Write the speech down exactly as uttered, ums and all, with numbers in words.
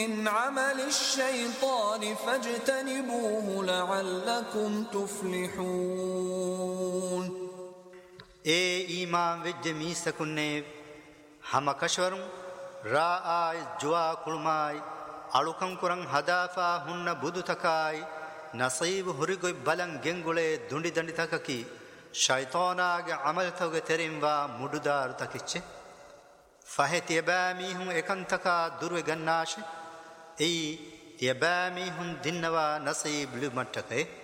من عمل الشيطان فاجتنبوه لعلكم تفلحون. اے ایمان وج میسکنے ہم کشورم را آئے جوا کلمائی اڑکم کرن ہدافا ہن بدو تکائی نصیب ہرگوی بلن گنگلے دنڈی دنڈی تککی شیطاناگ عمل توگ ترین وا مڈدار تکچے فہت یبامی ہوں ایکن تکا دروے گناش ای یبامی ہوں دنوا نصیب لمٹکے